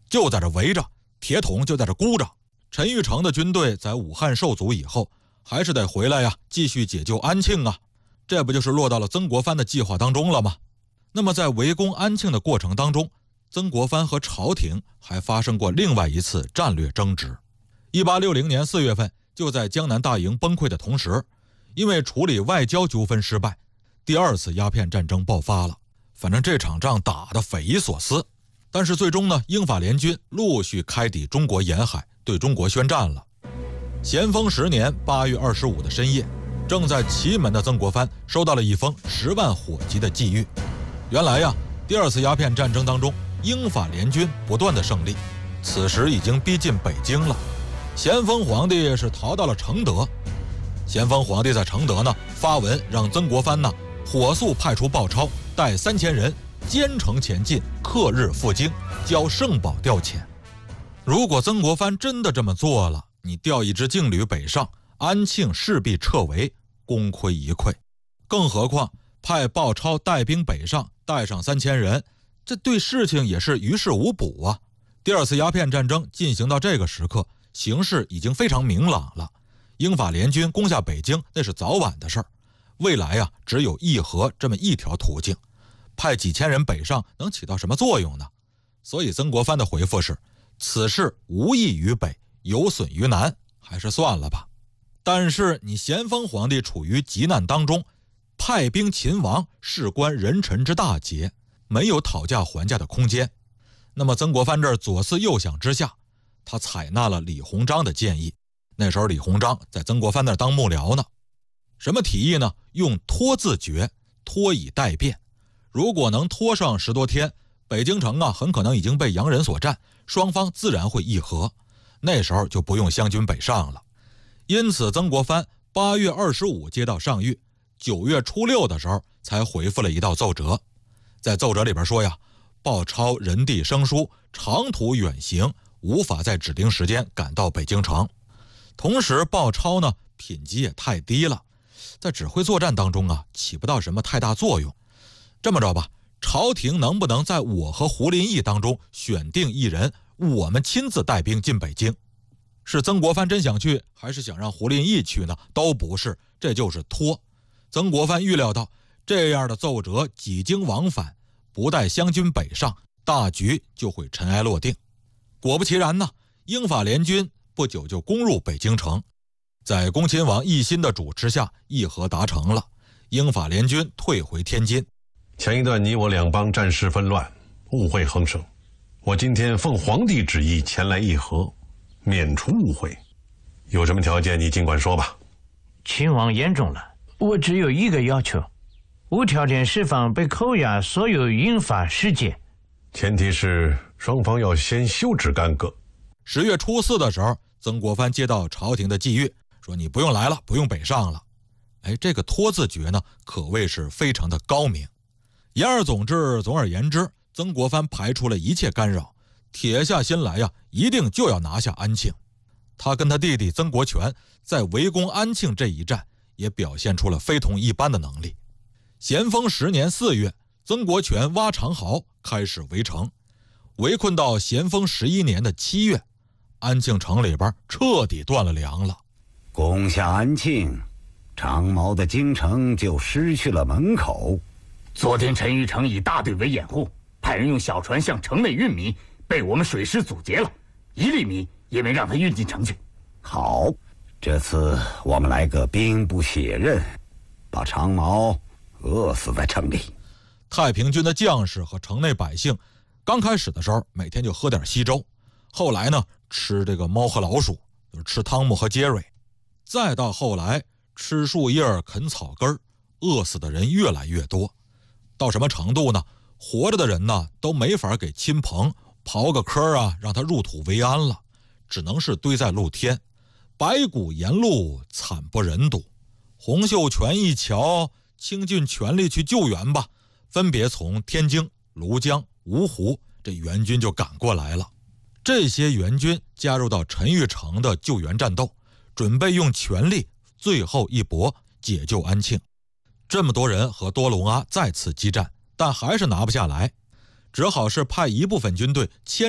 就在这围着，铁桶就在这箍着。陈玉成的军队在武汉受阻以后，还是得回来呀，继续解救安庆啊。这不就是落到了曾国藩的计划当中了吗？那么在围攻安庆的过程当中，曾国藩和朝廷还发生过另外一次战略争执。1860年4月份，就在江南大营崩溃的同时，因为处理外交纠纷失败，第二次鸦片战争爆发了。反正这场仗打得匪夷所思，但是最终呢，英法联军陆续开抵中国沿海，对中国宣战了。咸丰10年8月25的深夜，正在祁门的曾国藩收到了一封10万火急的寄谕。原来呀，第二次鸦片战争当中，英法联军不断的胜利，此时已经逼近北京了。咸丰皇帝是逃到了承德，咸丰皇帝在承德呢发文让曾国藩呢火速派出鲍超，带3000人兼程前进，克日赴京，交圣宝调遣。如果曾国藩真的这么做了，你调一支劲旅北上，安庆势必撤围，功亏一篑。更何况派鲍超带兵北上，带上3000人，这对事情也是于事无补啊。第二次鸦片战争进行到这个时刻，形势已经非常明朗了。英法联军攻下北京，那是早晚的事儿。未来啊，只有议和这么一条途径，派几千人北上能起到什么作用呢？所以曾国藩的回复是：此事无益于北，有损于南，还是算了吧。但是你咸丰皇帝处于急难当中，派兵勤王，事关人臣之大节，没有讨价还价的空间。那么曾国藩这儿左思右想之下，他采纳了李鸿章的建议。那时候李鸿章在曾国藩那儿当幕僚呢。什么提议呢？用拖字诀，拖以待变。如果能拖上10多天，北京城啊很可能已经被洋人所占，双方自然会议和，那时候就不用湘军北上了。因此曾国藩8月25接到上谕，9月初6的时候才回复了一道奏折。在奏折里边说呀，鲍超人地生疏，长途远行，无法在指定时间赶到北京城。同时鲍超呢品级也太低了，在指挥作战当中啊起不到什么太大作用。这么着吧，朝廷能不能在我和胡林翼当中选定一人，我们亲自带兵进北京？是曾国藩真想去，还是想让胡林翼去呢？都不是，这就是拖。曾国藩预料到这样的奏折几经往返，不待湘军北上，大局就会尘埃落定。果不其然呢，英法联军不久就攻入北京城，在恭亲王奕欣的主持下，议和达成了，英法联军退回天津。 前一段你我两邦战事纷乱，误会横生，我今天奉皇帝旨意前来议和，免除误会。有什么条件你尽管说吧。 亲王言重了，我只有一个要求，无条件释放被扣押所有英法使节， 前提是双方要先休止干戈。 10月初4的时候，曾国藩接到朝廷的寄谕，说你不用来了，不用北上了。这个拖字诀呢，可谓是非常的高明。言而总之，总而言之，曾国藩排除了一切干扰，铁下心来呀，一定就要拿下安庆。他跟他弟弟曾国荃在围攻安庆这一战，也表现出了非同一般的能力。咸丰10年4月，曾国荃挖长壕，开始围城，围困到咸丰11年的7月，安庆城里边彻底断了粮了。 攻下安庆，长毛的京城就失去了门口。 昨天陈玉成以大队为掩护，派人用小船向城内运米，被我们水师阻截了，1粒米也没让他运进城去。 好，这次我们来个兵不血刃，把长毛饿死在城里。 太平军的将士和城内百姓刚开始的时候每天就喝点稀粥，后来呢吃这个猫和老鼠，就是吃汤姆和杰瑞，再到后来吃树叶啃草根，饿死的人越来越多。到什么程度呢？活着的人呢都没法给亲朋刨个坑啊，让他入土为安了，只能是堆在露天，白骨沿路，惨不忍睹。洪秀全一瞧，倾尽全力去救援吧，分别从天津、庐江、芜湖这援军就赶过来了。这些援军加入到陈玉成的救援战斗，准备用全力最后一搏解救安庆。这么多人和多隆阿再次激战，但还是拿不下来，只好是派一部分军队牵